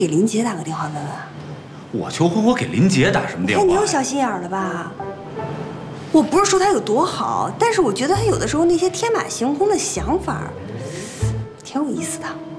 给林杰打个电话问问。 我求婚，我给林杰打什么电话？ 哎，你有小心眼儿了吧？我不是说他有多好，但是我觉得他有的时候那些天马行空的想法，挺有意思的。